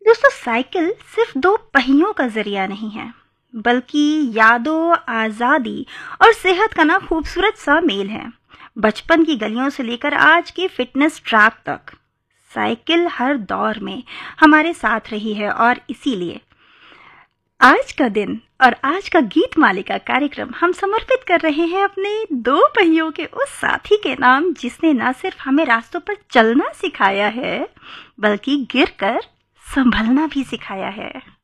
दोस्तों, साइकिल सिर्फ दो पहियों का जरिया नहीं है, बल्कि यादों, आजादी और सेहत का ना खूबसूरत सा मेल है। बचपन की गलियों से लेकर आज के फिटनेस ट्रैक तक साइकिल हर दौर में हमारे साथ रही है। और इसीलिए आज का दिन और आज का गीत मालिका कार्यक्रम हम समर्पित कर रहे हैं अपने दो पहियों के उस साथी के नाम, जिसने न सिर्फ हमें रास्तों पर चलना सिखाया है, बल्कि गिरकर संभलना भी सिखाया है।